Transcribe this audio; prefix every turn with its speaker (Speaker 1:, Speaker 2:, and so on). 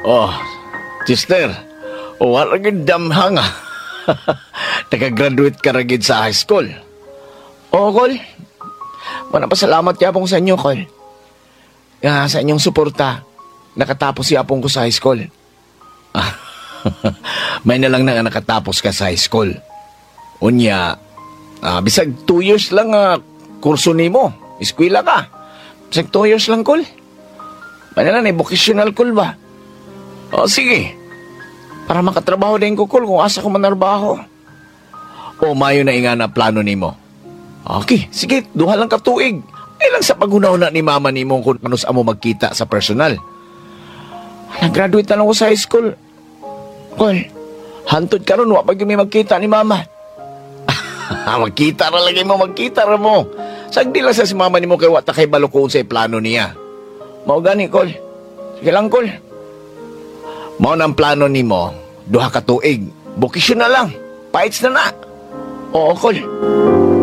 Speaker 1: Oh, sister. Wala gid damhang ah. Nakagraduate ka ra gid sa high school. Oo, Kol. Manapasalamat yapong sa inyo, Kol. Sa inyong suporta, nakatapos si apong ko sa high school. May na lang na nakatapos ka sa high school. Unya, bisag 2 years lang kurso nimo. Eskwela ka. Bisag 2 years lang, Kol. May na lang vocational, Kol ba? O, sige. Para makatrabaho din ko, Kol, kung asa ko manarbaho. O, mayo na inga na plano nimo. Okay, sige, duha lang ka tuig. Ay lang sa paghuna-una ni mama nimo kung ano sa mo magkita sa personal. Nag-graduate na lang ko sa high school. Kol, hantod ka ron, wapag may magkita ni mama. Magkita ra lagi mo, magkita ra mo. Sagdi lang sa si mama nimo kay wata kay balukon sa plano niya. Mao gani, Kol. Sige lang, Kol. Mao nang plano nimo, duha ka tuig. Bokisyon na lang. Fights na na. Oo, Kol.